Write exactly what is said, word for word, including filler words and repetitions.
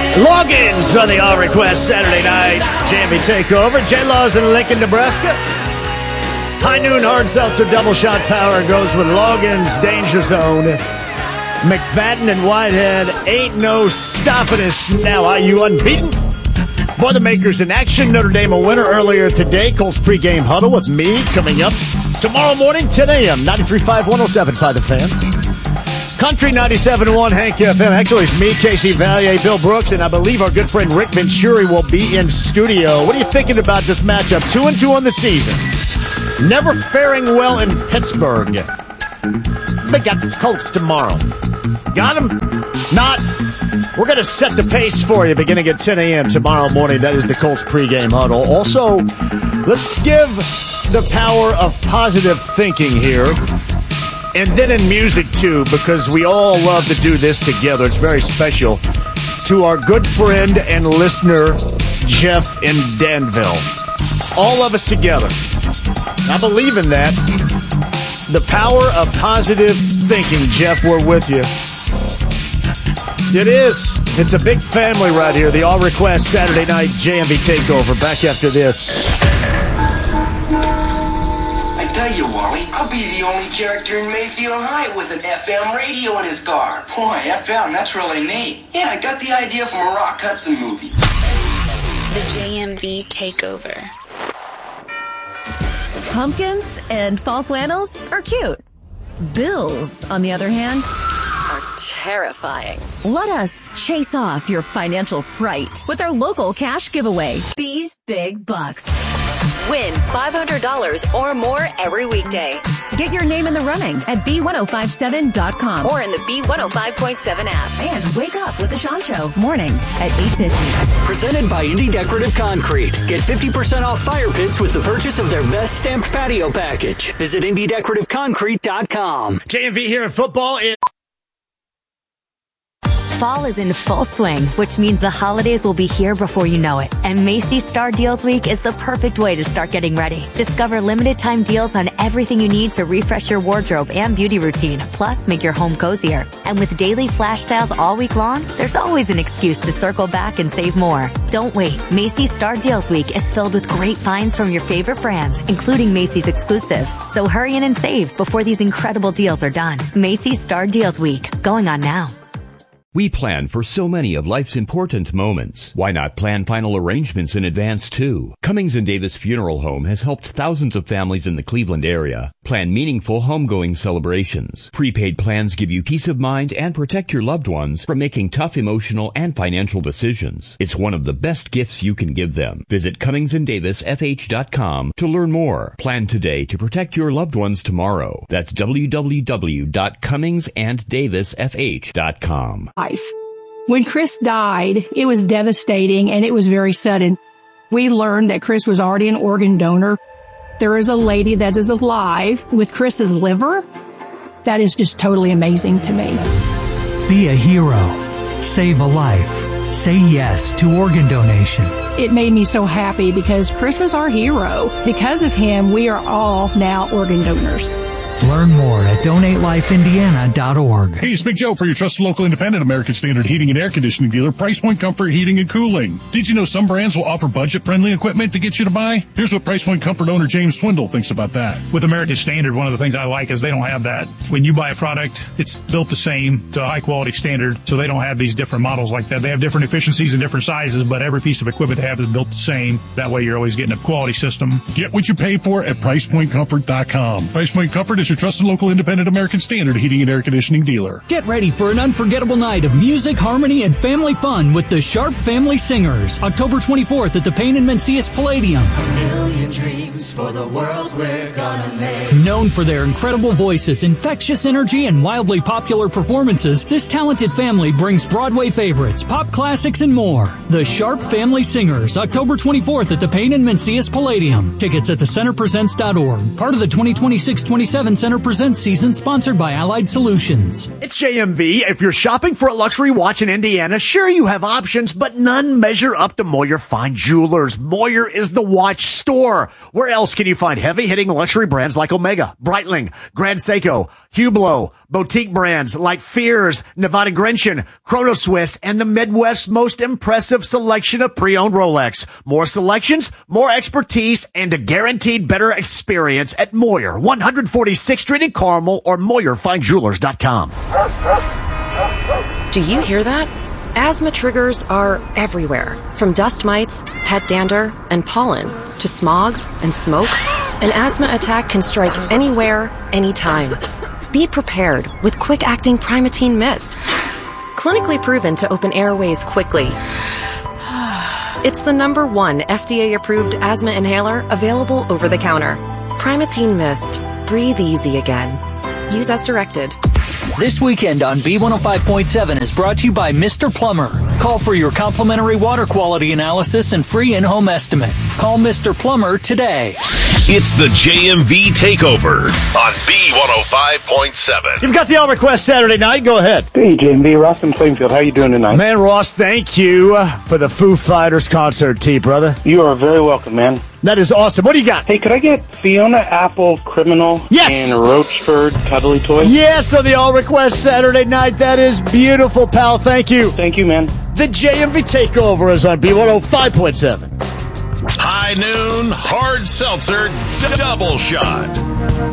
Logins on the All Request Saturday night Jamie Takeover. J-Laws in Lincoln, Nebraska. High Noon Hard Seltzer Double Shot Power goes with Logins Danger Zone. McFadden and Whitehead ain't no stopping us now. Are you unbeaten? Boilermakers in action. Notre Dame a winner earlier today. Colts pregame huddle with me coming up tomorrow morning, ten a.m. ninety-three point five, one oh seven point five The Fan. Country ninety-seven point one Hank F M. Actually, it's me, Casey Valier, Bill Brooks, and I believe our good friend Rick Venturi will be in studio. What are you thinking about this matchup? Two and two on the season. Never faring well in Pittsburgh. They got the Colts tomorrow. Got them? Not. We're going to set the pace for you beginning at ten a.m. tomorrow morning. That is the Colts pregame huddle. Also, let's give the power of positive thinking here. And then in music, too, because we all love to do this together. It's very special. To our good friend and listener, Jeff in Danville. All of us together. I believe in that. The power of positive thinking, Jeff. We're with you. It is. It's a big family right here. The All Request Saturday night J M V Takeover. Back after this. I tell you, Wally, I'll be the only character in Mayfield High with an F M radio in his car. Boy, F M, that's really neat. Yeah, I got the idea from a Rock Hudson movie. The J M V Takeover. Pumpkins and fall flannels are cute. Bills, on the other hand, are terrifying. Let us chase off your financial fright with our local cash giveaway, B's Big Bucks. Win five hundred dollars or more every weekday. Get your name in the running at B ten fifty-seven dot com or in the B one oh five point seven app. And wake up with the Sean Show mornings at eight fifty. Presented by Indy Decorative Concrete. Get fifty percent off fire pits with the purchase of their best stamped patio package. Visit Indy Decorative Concrete dot com. J M V here in football. It- Fall is in full swing, which means the holidays will be here before you know it. And Macy's Star Deals Week is the perfect way to start getting ready. Discover limited time deals on everything you need to refresh your wardrobe and beauty routine, plus make your home cozier. And with daily flash sales all week long, there's always an excuse to circle back and save more. Don't wait. Macy's Star Deals Week is filled with great finds from your favorite brands, including Macy's exclusives. So hurry in and save before these incredible deals are done. Macy's Star Deals Week, going on now. We plan for so many of life's important moments. Why not plan final arrangements in advance, too? Cummings and Davis Funeral Home has helped thousands of families in the Cleveland area plan meaningful homegoing celebrations. Prepaid plans give you peace of mind and protect your loved ones from making tough emotional and financial decisions. It's one of the best gifts you can give them. Visit Cummings and Davis F H dot com to learn more. Plan today to protect your loved ones tomorrow. That's w w w dot cummings and davis f h dot com. Life. When Chris died, it was devastating and it was very sudden. We learned that Chris was already an organ donor. There is a lady that is alive with Chris's liver. That is just totally amazing to me. Be a hero. Save a life. Say yes to organ donation. It made me so happy because Chris was our hero. Because of him, we are all now organ donors. Learn more at donate life indiana dot org. Hey, it's Big Joe for your trusted local independent American Standard heating and air conditioning dealer, Price Point Comfort Heating and Cooling. Did you know some brands will offer budget-friendly equipment to get you to buy? Here's what Price Point Comfort owner James Swindle thinks about that. With American Standard, one of the things I like is they don't have that. When you buy a product, it's built the same to a high-quality standard, so they don't have these different models like that. They have different efficiencies and different sizes, but every piece of equipment they have is built the same. That way you're always getting a quality system. Get what you pay for at price point comfort dot com. Price Point Comfort is your trusted local independent American Standard heating and air conditioning dealer. Get ready for an unforgettable night of music, harmony, and family fun with the Sharp Family Singers. October twenty-fourth at the Payne and Mencius Palladium. A million dreams for the world we're gonna make. Known for their incredible voices, infectious energy, and wildly popular performances, this talented family brings Broadway favorites, pop classics, and more. The Sharp Family Singers, October twenty-fourth at the Payne and Mencius Palladium. Tickets at the center presents dot org. Part of the twenty twenty-six twenty-seven Center Presents season, sponsored by Allied Solutions. It's J M V. If you're shopping for a luxury watch in Indiana, sure you have options, but none measure up to Moyer Fine Jewelers. Moyer is the watch store more. Where else can you find heavy-hitting luxury brands like Omega, Breitling, Grand Seiko, Hublot, boutique brands like Fears, Nevada Grenchen, Chrono Swiss, and the Midwest's most impressive selection of pre-owned Rolex. More selections, more expertise, and a guaranteed better experience at Moyer, one forty-sixth Street in Carmel, or Moyer Fine Jewelers dot com. Do you hear that? Asthma triggers are everywhere, from dust mites, pet dander, and pollen, to smog and smoke. An asthma attack can strike anywhere, anytime. Be prepared with quick-acting Primatene Mist. Clinically proven to open airways quickly. It's the number one F D A-approved asthma inhaler available over the counter. Primatene Mist. Breathe easy again. Use as directed. This weekend on B one oh five point seven is brought to you by Mister Plumber. Call for your complimentary water quality analysis and free in-home estimate. Call Mister Plumber today. It's the J M V Takeover on B one oh five point seven. You've got the All Request Saturday night. Go ahead. Hey, J M V, Ross in Plainfield. How you doing tonight? Man, Ross, thank you for the Foo Fighters concert, T, brother. You are very welcome, man. That is awesome. What do you got? Hey, could I get Fiona Apple Criminal yes. and Roachford Cuddly Toy? Yes, on the All Request Saturday night. That is beautiful, pal. Thank you. Thank you, man. The J M V Takeover is on B one oh five point seven. High Noon Hard Seltzer Double Shot.